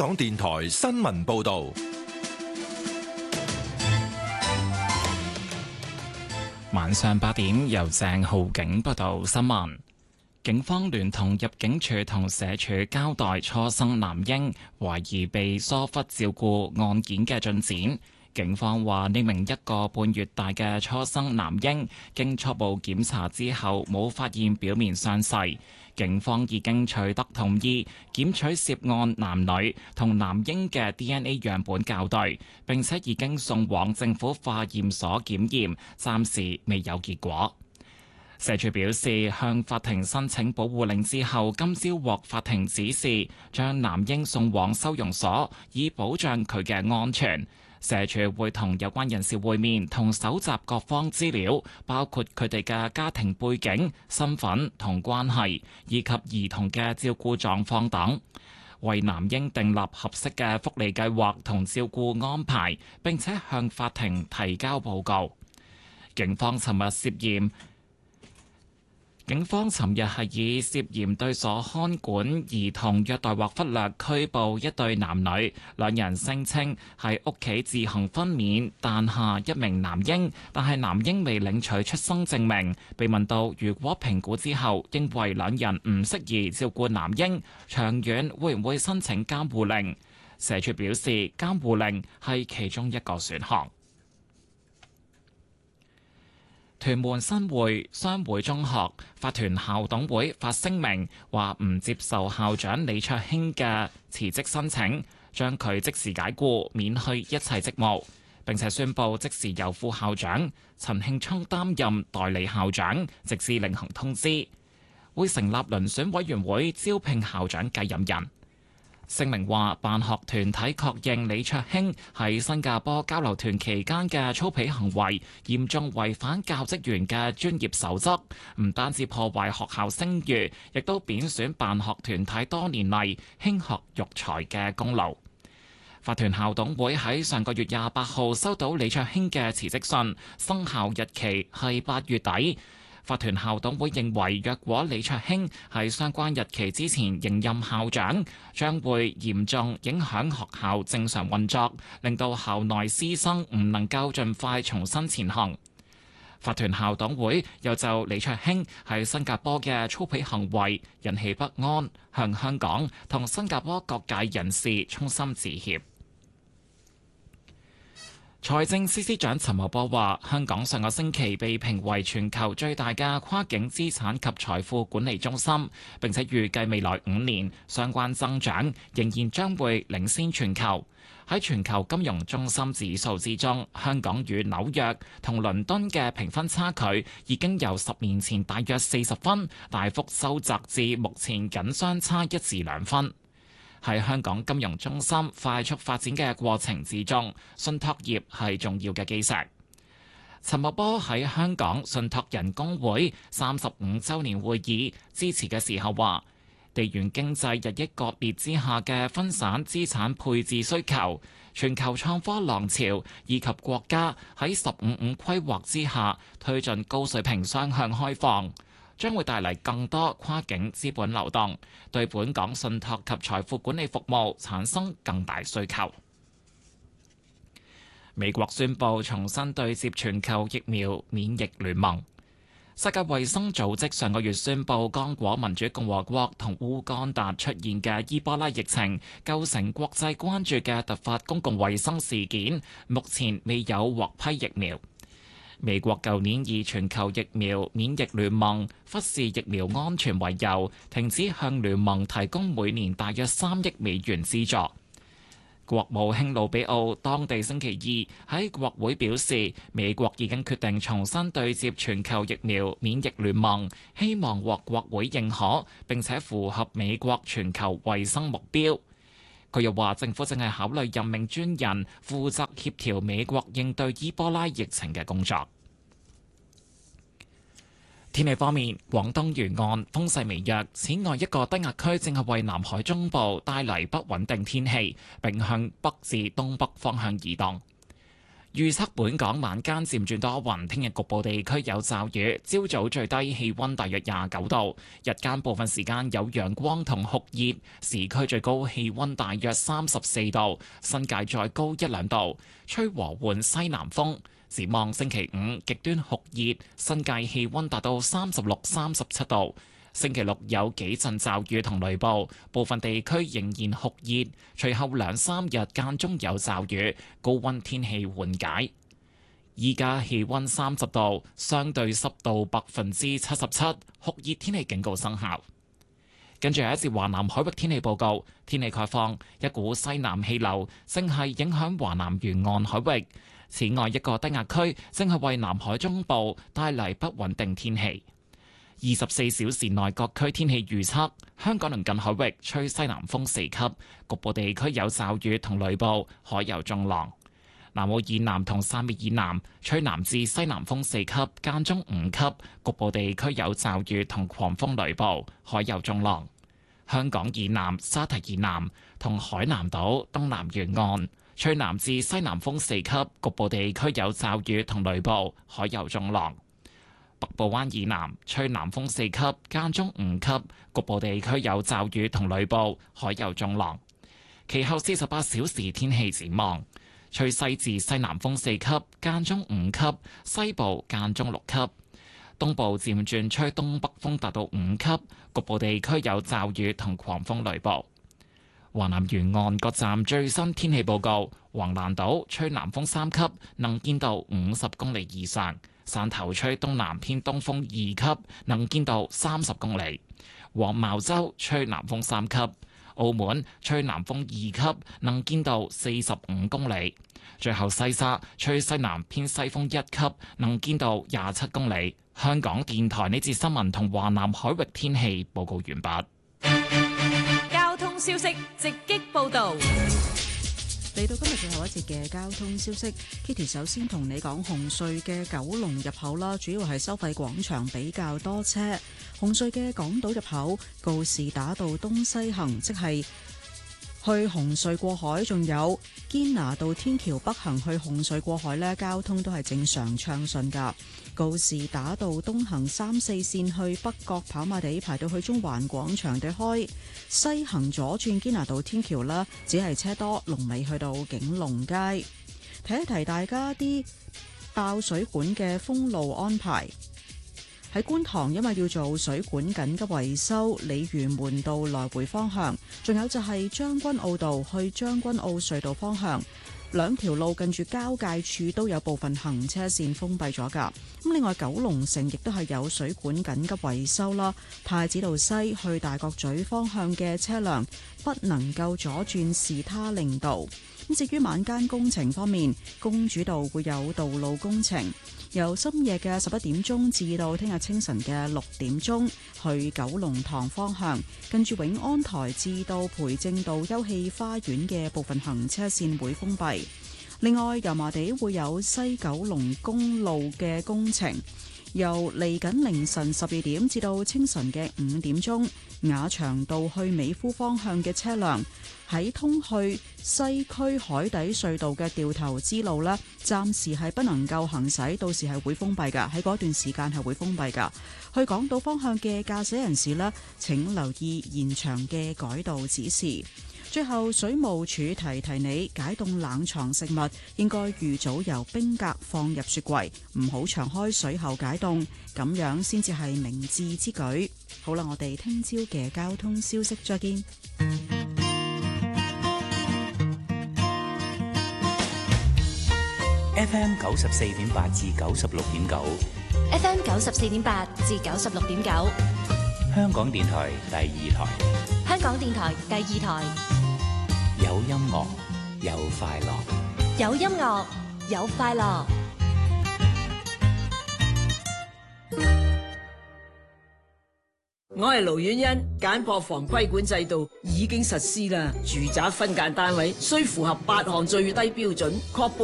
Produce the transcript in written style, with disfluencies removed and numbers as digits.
港電台新聞報道。 晚上8點，由鄭浩景報道新聞。警方聯同入境處同社署交代初生男嬰懷疑被疏忽照顧案件嘅進展。警方話呢名1個半月大嘅初生男嬰經初步檢查之後冇發現表面傷勢，警方已經取得同意，檢取涉案男女同男嬰嘅 DNA 樣本校對，並且已經送往政府化驗所檢驗，暫時未有結果。社署表示，向法庭申請保護令之後，今朝獲法庭指示將男嬰送往收容所，以保障佢嘅安全。社署會同有關人士會面，同搜集各方資料，包括佢哋嘅家庭背景、身份同關係，以及兒童嘅照顧狀況等，為男嬰訂立合適嘅福利計劃同照顧安排，並且向法庭提交報告。警方尋日係以涉嫌對所看管兒童虐待或忽略拘捕一對男女，兩人聲稱喺屋企自行分娩誕下一名男嬰，但係男嬰未領取出生證明。被問到如果評估之後認為兩人唔適宜照顧男嬰，長遠會唔會申請監護令？社署表示，監護令係其中一個選項。屯門新會商會中學法團校董會發聲明，話唔接受校長李卓興嘅辭職申請，將佢即時解僱，免去一切職務，並且宣布即時由副校長陳慶聰擔任代理校長，直至另行通知。會成立遴選委員會招聘校長繼任人。聲明話，辦學團體確認李卓興喺新加坡交流團期間嘅粗鄙行為嚴重違反教職員嘅專業守則，唔單止破壞學校聲譽，亦都貶損辦學團體多年嚟興學育才嘅功勞。法團校董會喺上個月28號收到李卓興嘅辭職信，生效日期係8月底。法團校董會認為，若果李卓興喺相關日期之前仍任校長，將會嚴重影響學校正常運作，令到校內師生唔能夠盡快重新前行。法團校董會又就李卓興喺新加坡嘅粗鄙行為引起不安，向香港同新加坡各界人士衷心致歉。財政司司長陳茂波話，香港上個星期被評為全球最大嘅跨境資產及財富管理中心，並且預計未來5年相關增長仍然將會領先全球。喺全球金融中心指數之中，香港與紐約同倫敦嘅評分差距已經由10年前大約40分，大幅收窄至目前僅相差1至2分。喺香港金融中心快速發展嘅過程之中，信託業係重要嘅基石。陳茂波喺香港信託人工會35週年會議致辭嘅時候話，地緣經濟日益割裂之下嘅分散資產配置需求、全球創科浪潮以及國家喺15/5規劃之下推進高水平雙向開放，將會帶嚟更多跨境資本流動，對本港信託及財富管理服務產生更大需求。美國宣布重新對接全球疫苗免疫聯盟。世界衛生組織上個月宣布，剛果民主共和國同烏干達出現嘅伊波拉疫情構成國際關注嘅突發公共衛生事件，目前未有獲批疫苗。美國舊年以全球疫苗免疫聯盟忽視疫苗安全為由，停止向聯盟提供每年大約3億美元資助。國務卿魯比奧當地星期二喺國會表示，美國已經決定重新對接全球疫苗免疫聯盟，希望獲國會認可，並且符合美國全球衛生目標。佢又話，政府正係考慮任命專人負責協調美國應對伊波拉疫情嘅工作。天氣方面，廣東沿岸風勢微弱，此外一個低壓區正係為南海中部帶嚟不穩定天氣，並向北至東北方向移動。 預測本港晚間漸轉多雲，聽日局部地區有驟雨，朝早最低氣溫大約29度，日間部分時間有陽光同酷熱，市區最高氣溫大約34度，新界再高1-2度，吹和緩西南風。展望星期五極端酷熱，新界氣溫達到36、37度。星期六有幾陣驟雨同雷暴，部分地區仍然酷熱，隨後2-3日間中有驟雨，高溫天氣緩解。依家氣溫30度，相對濕度77%，酷熱天氣警告生效。跟住係一節華南海域天氣報告，天氣概況，一股西南氣流正係影響華南沿岸海域，此外一個低壓區正係為南海中部帶嚟不穩定天氣。24小時內各區天氣預測：香港鄰近海域吹西南風4級，局部地區有驟雨同雷暴，海有中浪；南澳以南同汕尾以南吹南至西南風4級，間中5級，局部地區有驟雨同狂風雷暴，海有中浪。香港以南、沙堤以南同海南島東南沿岸吹南至西南風4級，局部地區有驟雨同雷暴，海有中浪。北部灣以南吹南風4級，間中5級，局部地區有驟雨同雷暴，海有中浪。其後48小時天氣展望：吹西至西南風4級，間中5級，西部間中6級，東部漸轉吹東北風達到5級，局部地區有驟雨同狂風雷暴。華南沿岸各站最新天氣報告：橫瀾島吹南風3級，能見度50公里以上。汕頭吹東南偏東風2級，能見度30公里；黃茅洲吹南風3級，澳門吹南風2級，能見度45公里；最後西沙吹西南偏西風1級，能見度27公里。香港電台呢節新聞同華南海域天氣報告完畢。 交通消息直擊報道。 嚟到今日最後一節嘅交通消息 ，Kitty 首先同你講紅隧嘅九龍入口啦，主要係收費廣場比較多車。紅隧嘅港島入口告士打道東西行，即係去紅隧過海，仲有堅拿道天橋北行去紅隧過海呢，交通都係正常暢順噶。告士打道東行3、4線去北角跑馬地排到去中環廣場對開，西行左轉堅拿道天橋啦，只係車多，龍尾去到景隆街。提一提大家啲爆水管嘅封路安排。喺觀塘，因為要做水管緊急維修，鯉魚門道來回方向，仲有就係將軍澳道去將軍澳隧道方向，兩條路近住交界處都有部分行車線封閉咗㗎。咁另外九龍城亦都係有水管緊急維修啦，太子道西去大角咀方向嘅車輛不能夠左轉士他令道。咁至於晚間工程方面，公主道會有道路工程，由深夜嘅11點鐘至到聽日清晨嘅6點鐘，去九龍塘方向，近住永安台至到培正道休憩花園嘅部分行車線會封閉。另外，油麻地會有西九龍公路嘅工程，由嚟緊凌晨12點至到清晨嘅5點鐘，雅翔道去美孚方向嘅車輛喺通去西區海底隧道嘅掉頭支路呢，暫時係不能夠行駛，到時係會封閉㗎，喺嗰段時間係會封閉㗎。去港島方向嘅駕駛人士呢，請留意現場嘅改道指示。最後，水務署提提你，解凍冷藏食物應該預早由冰格放入雪櫃，唔好長開水後解凍，咁樣先至係明智之舉。好啦，我哋聽朝嘅交通消息再見。 FM 94.8至96.9 FM 94.8至96.9， 香港電台第二台。 香港電台第二台。 有音樂，有快樂。 有音樂，有快樂。 我係盧婉欣，簡樸房規管制度已經實施啦。住宅分間單位需符合8項最低標準，確保